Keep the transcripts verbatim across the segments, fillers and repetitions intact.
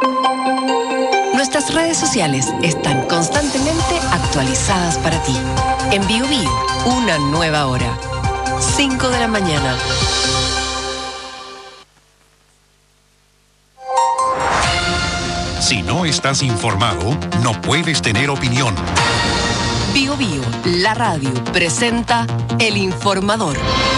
Nuestras redes sociales están constantemente actualizadas para ti. En Bio Bio, una nueva hora. cinco de la mañana. Si no estás informado, no puedes tener opinión. Bio Bio, la radio, presenta El Informador.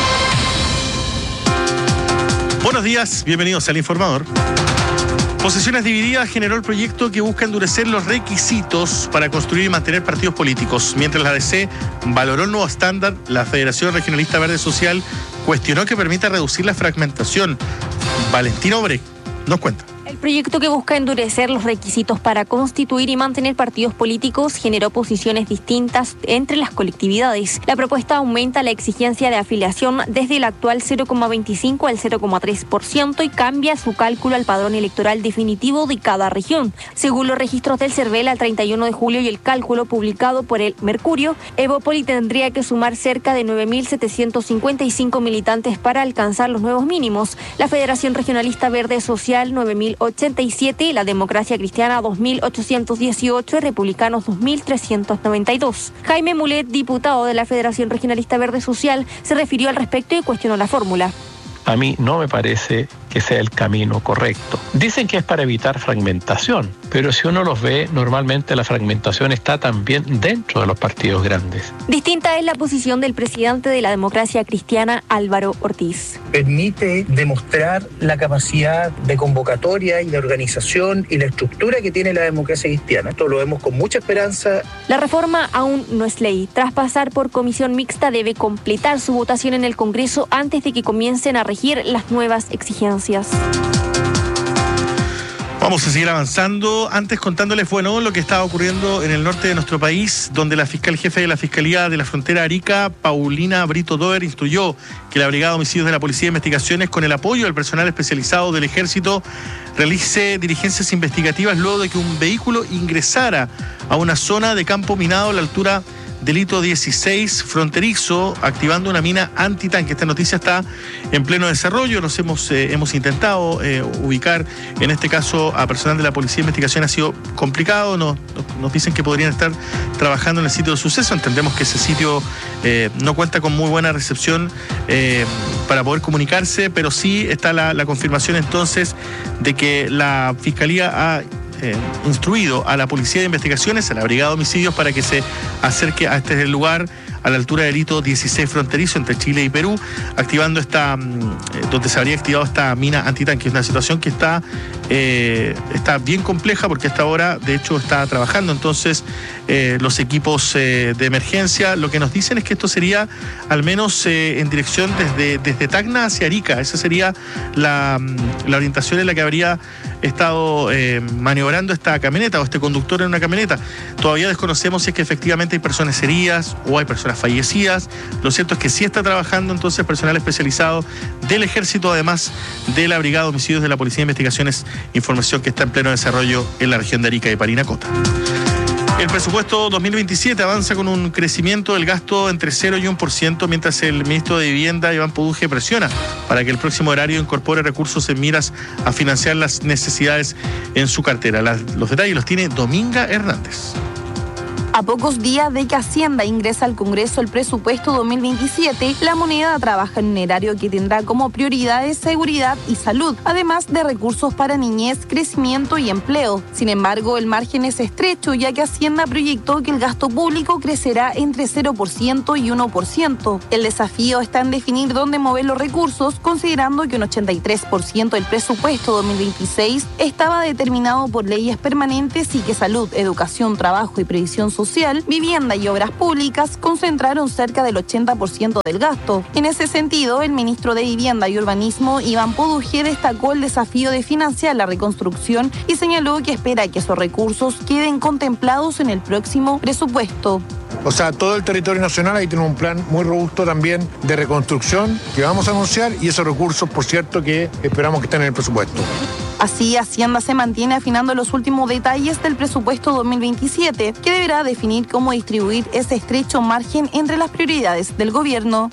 Buenos días, bienvenidos al Informador. Posiciones divididas generó el proyecto que busca endurecer los requisitos para construir y mantener partidos políticos. Mientras la A D C valoró el nuevo estándar, la Federación Regionalista Verde Social cuestionó que permita reducir la fragmentación. Valentino Obrecht nos cuenta. El proyecto que busca endurecer los requisitos para constituir y mantener partidos políticos generó posiciones distintas entre las colectividades. La propuesta aumenta la exigencia de afiliación desde el actual cero coma veinticinco al cero coma tres por ciento y cambia su cálculo al padrón electoral definitivo de cada región. Según los registros del CERVEL al treinta y uno de julio y el cálculo publicado por el Mercurio, Evópoli tendría que sumar cerca de nueve mil setecientos cincuenta y cinco militantes para alcanzar los nuevos mínimos. La Federación Regionalista Verde Social nueve mil ochenta y siete, la Democracia Cristiana dos mil ochocientos dieciocho y Republicanos dos mil trescientos noventa y dos. Jaime Mulet, diputado de la Federación Regionalista Verde Social, se refirió al respecto y cuestionó la fórmula. A mí no me parece que sea el camino correcto. Dicen que es para evitar fragmentación, pero si uno los ve, normalmente la fragmentación está también dentro de los partidos grandes. Distinta es la posición del presidente de la Democracia Cristiana, Álvaro Ortiz. Permite demostrar la capacidad de convocatoria y de organización y la estructura que tiene la democracia cristiana. Esto lo vemos con mucha esperanza. La reforma aún no es ley. Tras pasar por comisión mixta, debe completar su votación en el Congreso antes de que comiencen a regir las nuevas exigencias. Vamos a seguir avanzando. Antes contándoles, bueno, lo que estaba ocurriendo en el norte de nuestro país, donde la fiscal jefe de la Fiscalía de la Frontera Arica, Paulina Brito Doer, instruyó que la Brigada de Homicidios de la Policía de Investigaciones, con el apoyo del personal especializado del Ejército, realice diligencias investigativas luego de que un vehículo ingresara a una zona de campo minado a la altura del hito dieciséis fronterizo, activando una mina antitanque. Esta noticia está en pleno desarrollo. Nos hemos, eh, hemos intentado eh, ubicar, en este caso, a personal de la Policía de Investigación. Ha sido complicado. Nos, nos dicen que podrían estar trabajando en el sitio de suceso. Entendemos que ese sitio eh, no cuenta con muy buena recepción eh, para poder comunicarse, pero sí está la, la confirmación entonces de que la Fiscalía ha Eh, instruido a la Policía de Investigaciones, a la Brigada de Homicidios, para que se acerque a este lugar a la altura del hito dieciséis fronterizo entre Chile y Perú, activando esta, eh, donde se habría activado esta mina antitanque. Es una situación que está, eh, está bien compleja porque hasta ahora, de hecho, está trabajando entonces eh, los equipos eh, de emergencia. Lo que nos dicen es que esto sería al menos eh, en dirección desde, desde Tacna hacia Arica. Esa sería la, la orientación en la que habría estado eh, maniobrando esta camioneta o este conductor en una camioneta. Todavía desconocemos si es que efectivamente hay personas heridas o hay personas fallecidas. Lo cierto es que sí está trabajando entonces personal especializado del Ejército, además de la Brigada de Homicidios de la Policía de Investigaciones, información que está en pleno desarrollo en la región de Arica y Parinacota. El presupuesto dos mil veintisiete avanza con un crecimiento del gasto entre cero y uno por ciento, mientras el ministro de Vivienda, Iván Poduje, presiona para que el próximo horario incorpore recursos en miras a financiar las necesidades en su cartera. Las, los detalles los tiene Dominga Hernández. A pocos días de que Hacienda ingresa al Congreso el presupuesto dos mil veintisiete, la moneda trabaja en un erario que tendrá como prioridades seguridad y salud, además de recursos para niñez, crecimiento y empleo. Sin embargo, el margen es estrecho, ya que Hacienda proyectó que el gasto público crecerá entre cero por ciento y uno por ciento. El desafío está en definir dónde mover los recursos, considerando que un ochenta y tres por ciento del presupuesto dos mil veintiséis estaba determinado por leyes permanentes y que salud, educación, trabajo y previsión social Social, Vivienda y Obras Públicas concentraron cerca del ochenta por ciento del gasto. En ese sentido, el ministro de Vivienda y Urbanismo, Iván Poduje, destacó el desafío de financiar la reconstrucción y señaló que espera que esos recursos queden contemplados en el próximo presupuesto. O sea, todo el territorio nacional ahí tiene un plan muy robusto también de reconstrucción que vamos a anunciar, y esos recursos, por cierto, que esperamos que estén en el presupuesto. Así, Hacienda se mantiene afinando los últimos detalles del presupuesto dos mil veintisiete, que deberá definir cómo distribuir ese estrecho margen entre las prioridades del gobierno.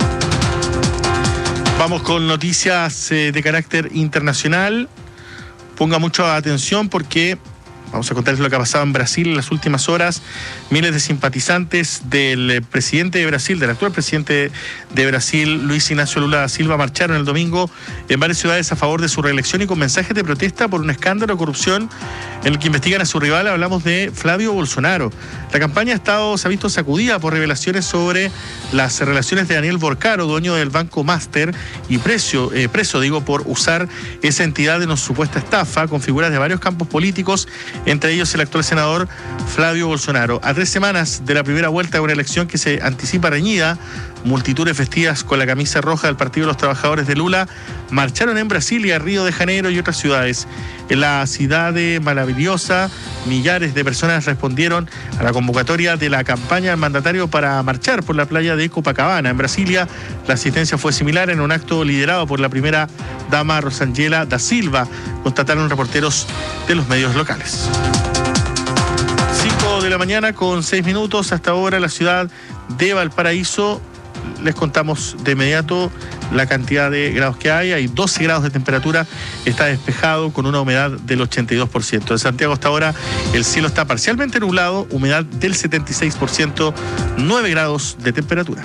Vamos con noticias eh, de carácter internacional, ponga mucha atención porque vamos a contarles lo que ha pasado en Brasil en las últimas horas. Miles de simpatizantes del presidente de Brasil, del actual presidente de Brasil, Luis Ignacio Lula da Silva, marcharon el domingo en varias ciudades a favor de su reelección y con mensajes de protesta por un escándalo de corrupción en el que investigan a su rival. Hablamos de Flavio Bolsonaro. La campaña ha estado, se ha visto sacudida por revelaciones sobre las relaciones de Daniel Borcaro, dueño del Banco Master, y preso, eh, preso digo, por usar esa entidad en una supuesta estafa con figuras de varios campos políticos, entre ellos el actual senador Flavio Bolsonaro. A tres semanas de la primera vuelta de una elección que se anticipa reñida, multitudes vestidas con la camisa roja del Partido de los Trabajadores de Lula marcharon en Brasilia, Río de Janeiro y otras ciudades. En la ciudad de Maravillosa, millares de personas respondieron a la convocatoria de la campaña del mandatario para marchar por la playa de Copacabana. En Brasilia, la asistencia fue similar en un acto liderado por la primera dama Rosângela da Silva, constataron reporteros de los medios locales. cinco de la mañana con seis minutos. Hasta ahora la ciudad de Valparaíso, les contamos de inmediato la cantidad de grados que hay. Hay doce grados de temperatura, está despejado con una humedad del ochenta y dos por ciento. En Santiago hasta ahora el cielo está parcialmente nublado, humedad del setenta y seis por ciento, nueve grados de temperatura.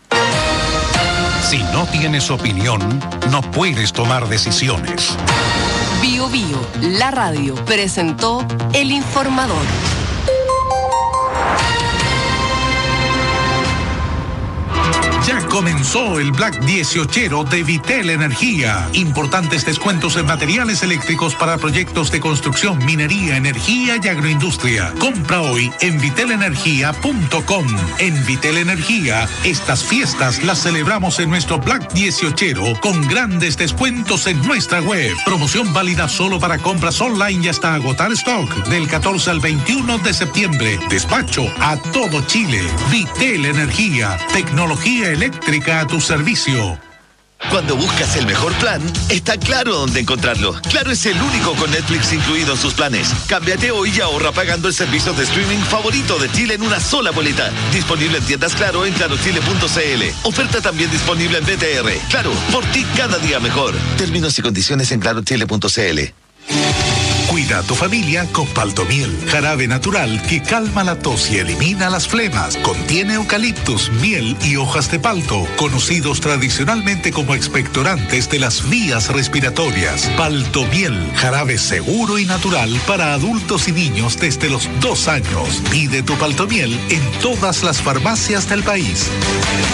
Si no tienes opinión, no puedes tomar decisiones. Bio Bio, la radio, presentó El Informador. Ya comenzó el Black dieciochero de Vitel Energía. Importantes descuentos en materiales eléctricos para proyectos de construcción, minería, energía y agroindustria. Compra hoy en vitel energía punto com. En Vitel Energía, estas fiestas las celebramos en nuestro Black dieciochero con grandes descuentos en nuestra web. Promoción válida solo para compras online y hasta agotar stock. Del catorce al veintiuno de septiembre. Despacho a todo Chile. Vitel Energía. Tecnología eléctrica a tu servicio. Cuando buscas el mejor plan, está Claro dónde encontrarlo. Claro es el único con Netflix incluido en sus planes. Cámbiate hoy y ahorra pagando el servicio de streaming favorito de Chile en una sola boleta. Disponible en tiendas Claro en claro chile punto c l. Oferta también disponible en B T R. Claro, por ti cada día mejor. Términos y condiciones en claro chile punto c l. Cuida a tu familia con Paltomiel, jarabe natural que calma la tos y elimina las flemas. Contiene eucaliptus, miel y hojas de palto, conocidos tradicionalmente como expectorantes de las vías respiratorias. Paltomiel, jarabe seguro y natural para adultos y niños desde los dos años. Pide tu Paltomiel en todas las farmacias del país.